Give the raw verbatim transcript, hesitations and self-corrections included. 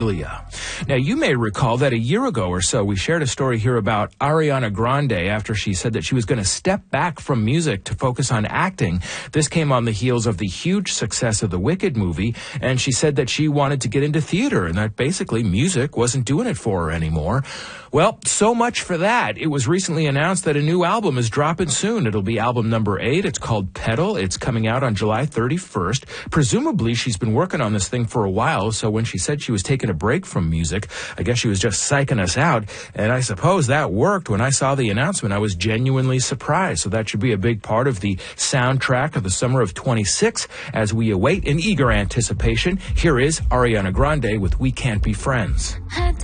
Now, you may recall that a year ago or so, we shared a story here about Ariana Grande after she said that she was going to step back from music to focus on acting. This came on the heels of the huge success of the Wicked movie, and she said that she wanted to get into theater and that basically music wasn't doing it for her anymore. Well, so much for that. It was recently announced that a new album is dropping soon. It'll be album number eight. It's called Pedal. It's coming out on July thirty-first. Presumably, she's been working on this thing for a while, so when she said she was taking a break from music, I guess she was just psyching us out, and I suppose that worked. When I saw the announcement, I was genuinely surprised, so that should be a big part of the soundtrack of the summer of twenty-six. As we await in eager anticipation, here is Ariana Grande with We Can't Be Friends.